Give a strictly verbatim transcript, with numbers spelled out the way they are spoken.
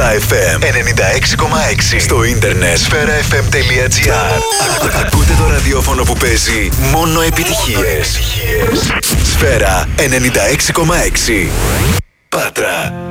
Star εφ εμ ενενήντα έξι κόμμα έξι. Στο ίντερνετ σφαίρα εφ εμ τελεία τζι άρ. Ακούτε το ραδιόφωνο που παίζει μόνο επιτυχίες. Σφαίρα ενενήντα έξι κόμμα έξι. Πάτρα.